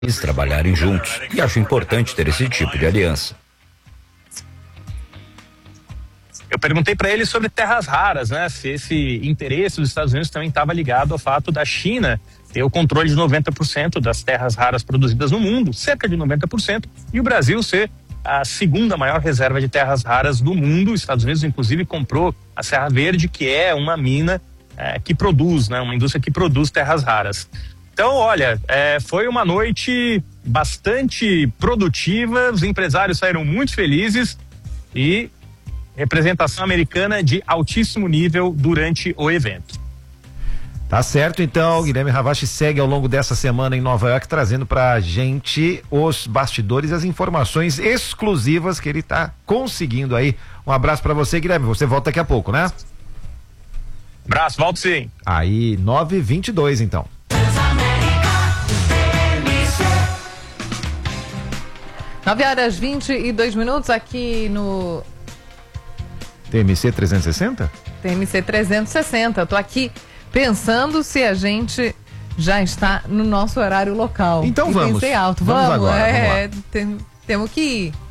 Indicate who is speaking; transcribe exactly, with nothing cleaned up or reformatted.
Speaker 1: trabalharem juntos, e acho importante ter esse tipo de aliança.
Speaker 2: Eu perguntei para ele sobre terras raras, né? Se esse interesse dos Estados Unidos também estava ligado ao fato da China ter o controle de noventa por cento das terras raras produzidas no mundo, cerca de noventa por cento, e o Brasil ser a segunda maior reserva de terras raras do mundo. Os Estados Unidos, inclusive, comprou a Serra Verde, que é uma mina é, que produz, né? Uma indústria que produz terras raras. Então, olha, é, foi uma noite bastante produtiva, os empresários saíram muito felizes e representação americana de altíssimo nível durante o evento.
Speaker 3: Tá certo, então, Guilherme Ravache segue ao longo dessa semana em Nova York trazendo pra gente os bastidores, as informações exclusivas que ele tá conseguindo aí. Um abraço pra você, Guilherme, você volta daqui a pouco, né?
Speaker 2: Abraço, volto sim.
Speaker 3: Aí, nove e vinte e dois, então.
Speaker 4: nove horas vinte e dois minutos aqui no
Speaker 3: T M C trezentos e sessenta?
Speaker 4: T M C trezentos e sessenta. Eu tô aqui pensando se a gente já está no nosso horário local.
Speaker 3: Então
Speaker 4: e
Speaker 3: vamos.
Speaker 4: Pensei alto.
Speaker 3: Vamos,
Speaker 4: vamos
Speaker 3: agora.
Speaker 4: É,
Speaker 3: vamos
Speaker 4: tem, temos que ir.